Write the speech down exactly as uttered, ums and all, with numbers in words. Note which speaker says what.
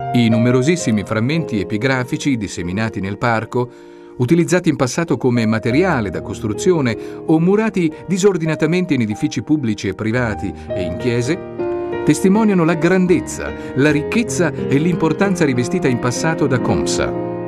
Speaker 1: I numerosissimi frammenti epigrafici disseminati nel parco, utilizzati in passato come materiale da costruzione o murati disordinatamente in edifici pubblici e privati e in chiese, testimoniano la grandezza, la ricchezza e l'importanza rivestita in passato da Comsa.